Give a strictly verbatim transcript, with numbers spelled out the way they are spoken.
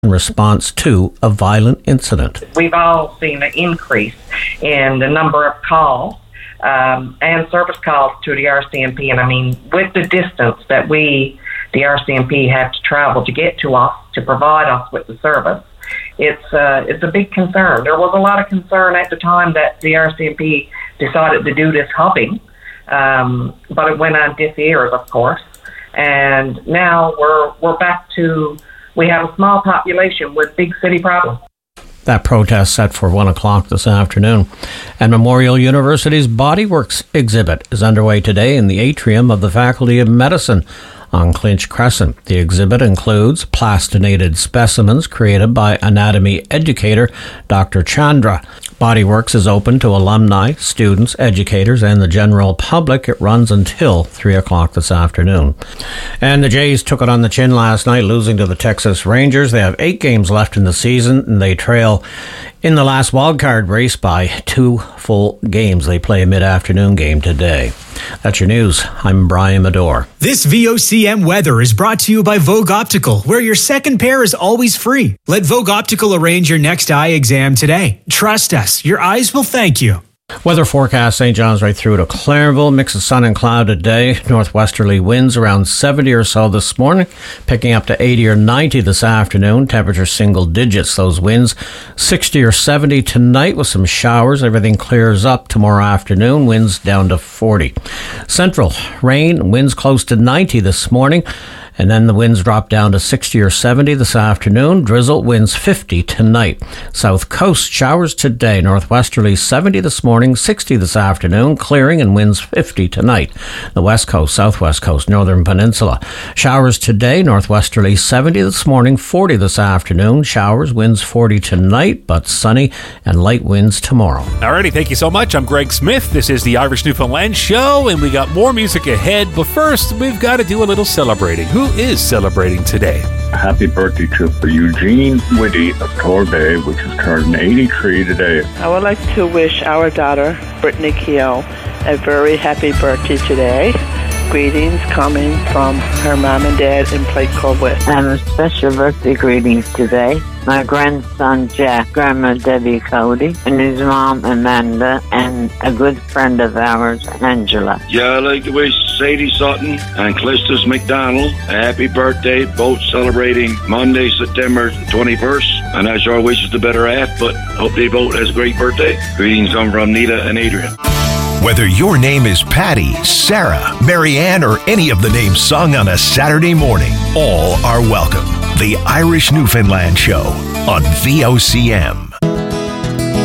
in response to a violent incident. We've all seen an increase in the number of calls um, and service calls to the R C M P. And I mean, with the distance that we, the R C M P, have to travel to get to us, to provide us with the service, it's, uh, it's a big concern. There was a lot of concern at the time that the R C M P decided to do this hubbing, um, but it went on deaf ears, of course. And now we're we're back to, we have a small population with big city problems. That protest set for one o'clock this afternoon. And Memorial University's Bodyworks exhibit is underway today in the atrium of the Faculty of Medicine on Clinch Crescent. The exhibit includes plastinated specimens created by anatomy educator Doctor Chandra. Bodyworks is open to alumni, students, educators, and the general public. It runs until three o'clock this afternoon. And the Jays took it on the chin last night, losing to the Texas Rangers. They have eight games left in the season, and they trail in the last wildcard race by two full games. They play a mid-afternoon game today. That's your news. I'm Brian Medore. This V O C M weather is brought to you by Vogue Optical, where your second pair is always free. Let Vogue Optical arrange your next eye exam today. Trust us, your eyes will thank you. Weather forecast, Saint John's right through to Clarenville. Mix of sun and cloud today. Northwesterly winds around seventy or so this morning, picking up to eighty or ninety this afternoon. Temperature single digits, those winds. sixty or seventy tonight with some showers. Everything clears up tomorrow afternoon. Winds down to forty. Central, rain, winds close to ninety this morning. And then the winds drop down to sixty or seventy this afternoon. Drizzle, winds fifty tonight. South coast, showers today. Northwesterly seventy this morning, sixty this afternoon. Clearing and winds fifty tonight. The west coast, southwest coast, northern peninsula. Showers today. Northwesterly seventy this morning, forty this afternoon. Showers, winds forty tonight, but sunny and light winds tomorrow. Alrighty, thank you so much. I'm Greg Smith. This is the Irish Newfoundland Show, and we got more music ahead. But first, we've got to do a little celebrating. Who is celebrating today? Happy birthday to Eugene Whitty of Torbay, which is turning eighty-three today. I would like to wish our daughter, Brittany Keogh, a very happy birthday today. Greetings coming from her mom and dad in Plate Cove. I have a special birthday greetings today. My grandson Jack, Grandma Debbie Cody, and his mom Amanda, and a good friend of ours, Angela. Yeah, I'd like to wish Sadie Sutton and Clistus McDonald a happy birthday, both celebrating Monday, September twenty-first. And that's our wishes to better half, but hope they both has a great birthday. Greetings come from Nita and Adrian. Whether your name is Patty, Sarah, Marianne, or any of the names sung on a Saturday morning, all are welcome. The Irish Newfoundland Show on V O C M.